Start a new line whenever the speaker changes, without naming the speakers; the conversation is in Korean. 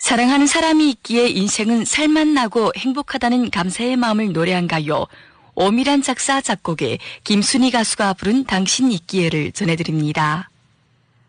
사랑하는 사람이 있기에 인생은 살만 나고 행복하다는 감사의 마음을 노래한 가요. 오미란 작사 작곡의 김순희 가수가 부른 당신 있기에를 전해드립니다.